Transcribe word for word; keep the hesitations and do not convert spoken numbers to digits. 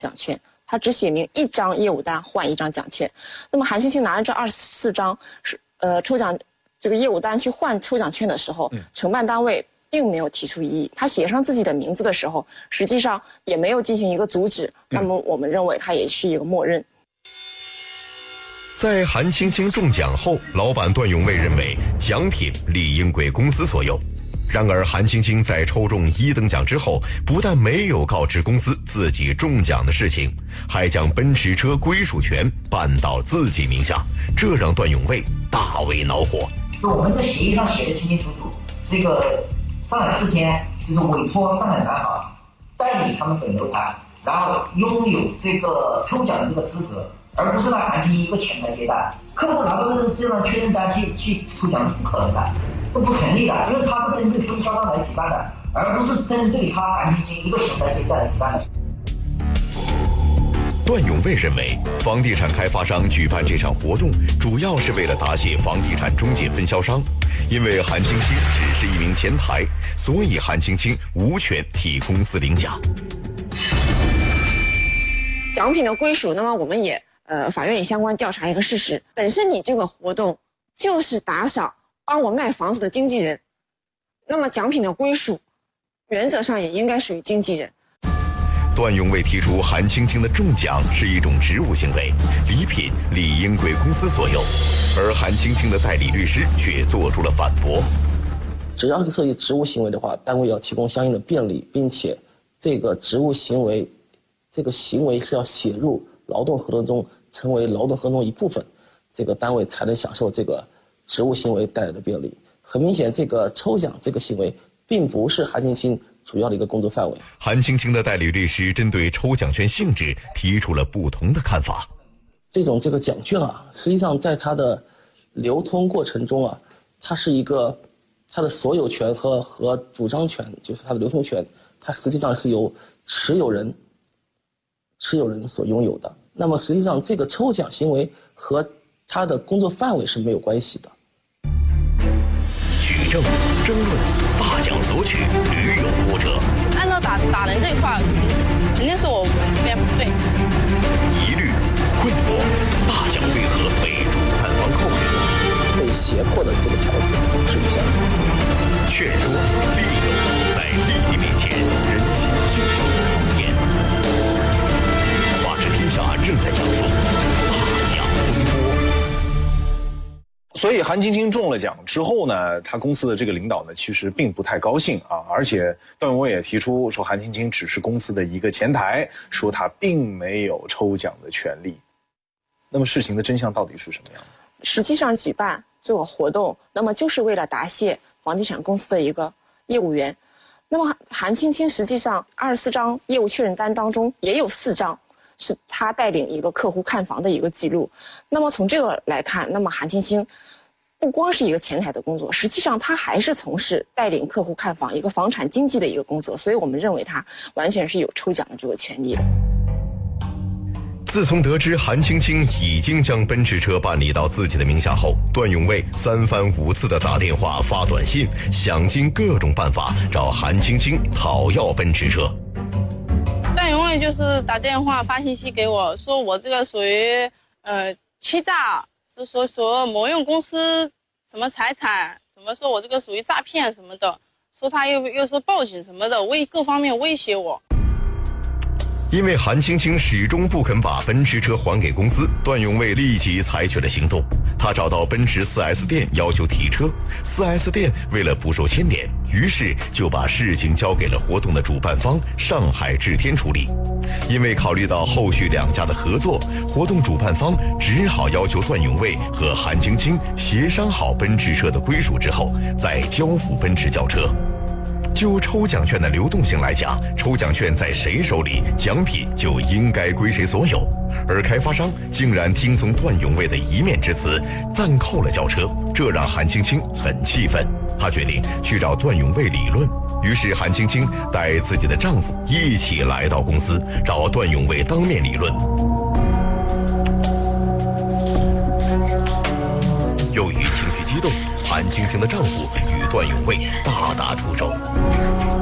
奖券，他只写明一张业务单换一张奖券。那么韩青青拿着这二十四张是呃抽奖这个业务单去换抽奖券的时候，承办单位并没有提出异议，他写上自己的名字的时候，实际上也没有进行一个阻止。那么我们认为他也是一个默认。 在韩青青中奖后，老板段永卫认为奖品理应归公司所有。然而韩青青在抽中一等奖之后，不但没有告知公司自己中奖的事情，还将奔驰车归属权办到自己名下，这让段永卫大为恼火。 我们在协议上写的清清楚楚，这个上海之前就是委托上海南航代理他们本楼盘，然后拥有这个抽奖的这个资格，而不是让韩青青一个前台接单。客户拿到这张确认单去去抽奖是不可能的，这不成立的，因为它是针对分销商来举办的，而不是针对他韩青青一个前台接单来举办的。 段永卫认为，房地产开发商举办这场活动，主要是为了答谢房地产中介分销商。因为韩青青只是一名前台，所以韩青青无权替公司领奖。 奖品的归属，那么我们也呃，法院也相关调查一个事实，本身你这个活动就是打赏帮我卖房子的经纪人，那么奖品的归属，原则上也应该属于经纪人。 段永卫提出，韩青青的中奖是一种职务行为，礼品理应归公司所有，而韩青青的代理律师却做出了反驳。 只要是涉及职务行为的话，单位要提供相应的便利，并且这个职务行为，这个行为是要写入劳动合同中，成为劳动合同一部分，这个单位才能享受这个职务行为带来的便利。很明显，这个抽奖这个行为并不是韩青青主要的一个工作范围。 韩青青的代理律师针对抽奖券性质提出了不同的看法。 这种这个奖券啊，实际上在它的流通过程中啊，它是一个它的所有权和和主张权，就是它的流通权，它实际上是由持有人持有人所拥有的。那么实际上这个抽奖行为和它的工作范围是没有关系的。 举证、争论、大奖索取，屡有波折。 按照打打人这一块，肯定是我这边不对。 疑虑、困惑，大奖为何被主办方扣留？ 被胁迫的这个条子是不是？ 劝说、利诱，在利益面前，人心尽收谎言。法治天下正在讲述大奖风波。 所以韩青青中了奖之后呢，他公司的这个领导呢，其实并不太高兴啊，而且段永卫也提出说，韩青青只是公司的一个前台，说他并没有抽奖的权利。那么事情的真相到底是什么样的？ 实际上举办这个活动，那么就是为了答谢房地产公司的一个业务员。那么韩青青实际上二十四张业务确认单当中也有四张是他带领一个客户看房的一个记录。那么从这个来看，那么韩青青不光是一个前台的工作，实际上他还是从事带领客户看房一个房产经纪的一个工作，所以我们认为他完全是有抽奖的这个权利的。 自从得知韩青青已经将奔驰车办理到自己的名下后，段永卫三番五次的打电话发短信，想尽各种办法找韩青青讨要奔驰车。 段永卫就是打电话发信息给我说，我这个属于呃欺诈，是说说某用公司什么财产，什么说我这个属于诈骗什么的，说他又又说报警什么的，威各方面威胁我。 因为韩青青始终不肯把奔驰车还给公司，段永卫立即采取了行动。他找到奔驰 四 S 店要求提车， 四 S 店为了不受牵连，于是就把事情交给了活动的主办方上海智天处理。因为考虑到后续两家的合作，活动主办方只好要求段永卫和韩青青协商好奔驰车的归属之后，再交付奔驰轿车。就抽奖券的流动性来讲，抽奖券在谁手里，奖品就应该归谁所有。而开发商竟然听从段永卫的一面之词，暂扣了轿车，这让韩青青很气愤。她决定去找段永卫理论，于是韩青青带自己的丈夫一起来到公司，找段永卫当面理论。由于情绪激动，韩青青的丈夫与段永卫大打出手。